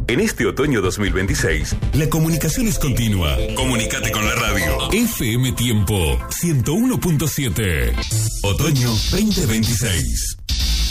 En este otoño 2026, la comunicación es continua. Comunicate con la radio. FM Tiempo 101.7. Otoño 2026.